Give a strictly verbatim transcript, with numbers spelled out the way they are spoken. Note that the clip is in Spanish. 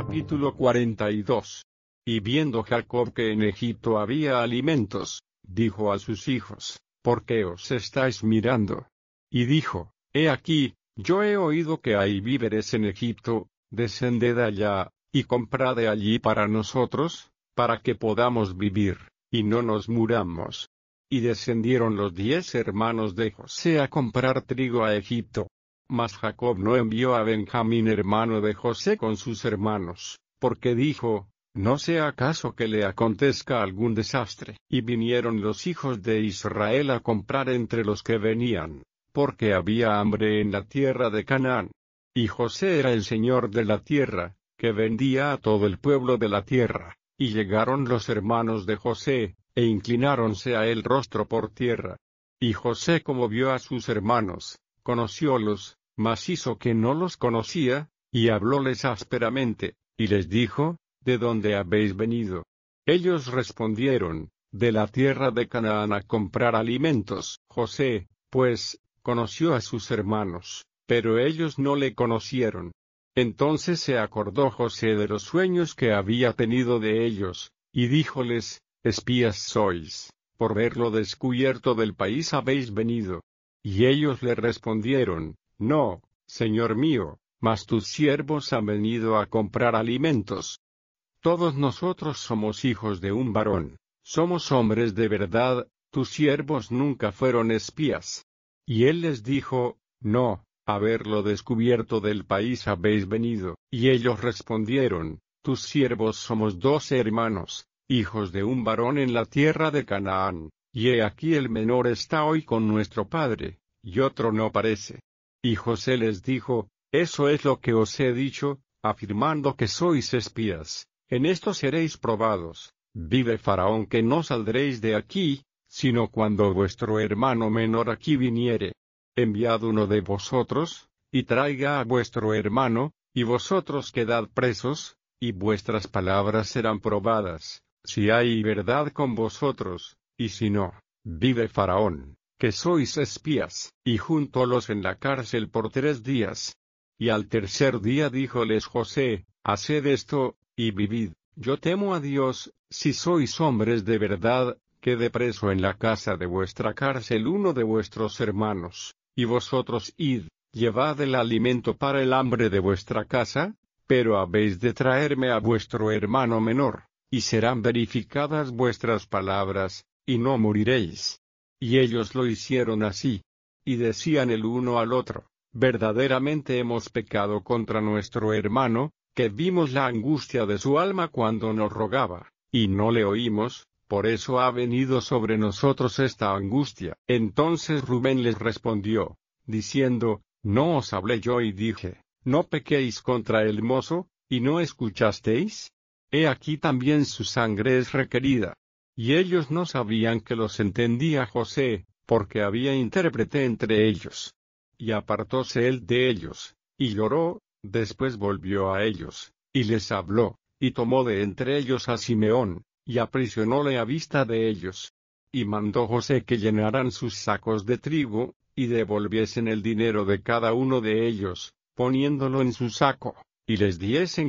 Capítulo cuarenta y dos. Y viendo Jacob que en Egipto había alimentos, dijo a sus hijos: ¿Por qué os estáis mirando? Y dijo: He aquí, yo he oído que hay víveres en Egipto, descended allá, y comprad de allí para nosotros, para que podamos vivir, y no nos muramos. Y descendieron los diez hermanos de José a comprar trigo a Egipto. Mas Jacob no envió a Benjamín hermano de José con sus hermanos, porque dijo: no sea acaso que le acontezca algún desastre. Y vinieron los hijos de Israel a comprar entre los que venían, porque había hambre en la tierra de Canaán. Y José era el señor de la tierra, que vendía a todo el pueblo de la tierra. Y llegaron los hermanos de José, e inclináronse a él rostro por tierra. Y José, como vio a sus hermanos, conociólos, mas hizo que no los conocía, y hablóles ásperamente, y les dijo: ¿de dónde habéis venido? Ellos respondieron: de la tierra de Canaán a comprar alimentos. José, pues, conoció a sus hermanos, pero ellos no le conocieron. Entonces se acordó José de los sueños que había tenido de ellos, y díjoles: espías sois, por ver lo descubierto del país habéis venido. Y ellos le respondieron: no, señor mío, mas tus siervos han venido a comprar alimentos. Todos nosotros somos hijos de un varón, somos hombres de verdad, tus siervos nunca fueron espías. Y él les dijo: no, a ver lo descubierto del país habéis venido. Y ellos respondieron: tus siervos somos doce hermanos, hijos de un varón en la tierra de Canaán, y he aquí el menor está hoy con nuestro padre, y otro no parece. Y José les dijo: eso es lo que os he dicho, afirmando que sois espías. En esto seréis probados. Vive Faraón que no saldréis de aquí, sino cuando vuestro hermano menor aquí viniere. Enviad uno de vosotros, y traiga a vuestro hermano, y vosotros quedad presos, y vuestras palabras serán probadas, si hay verdad con vosotros, y si no, vive Faraón, que sois espías. Y juntólos en la cárcel por tres días. Y al tercer día díjoles José: haced esto, y vivid. Yo temo a Dios, si sois hombres de verdad, quede preso en la casa de vuestra cárcel uno de vuestros hermanos, y vosotros id, llevad el alimento para el hambre de vuestra casa, pero habéis de traerme a vuestro hermano menor, y serán verificadas vuestras palabras, y no moriréis. Y ellos lo hicieron así. Y decían el uno al otro: verdaderamente hemos pecado contra nuestro hermano, que vimos la angustia de su alma cuando nos rogaba, y no le oímos, por eso ha venido sobre nosotros esta angustia. Entonces Rubén les respondió, diciendo: ¿no os hablé yo y dije: no pequéis contra el mozo, y no escuchasteis? He aquí también su sangre es requerida. Y ellos no sabían que los entendía José, porque había intérprete entre ellos. Y apartóse él de ellos, y lloró. Después volvió a ellos, y les habló, y tomó de entre ellos a Simeón, y aprisionóle a vista de ellos. Y mandó José que llenaran sus sacos de trigo, y devolviesen el dinero de cada uno de ellos, poniéndolo en su saco, y les diesen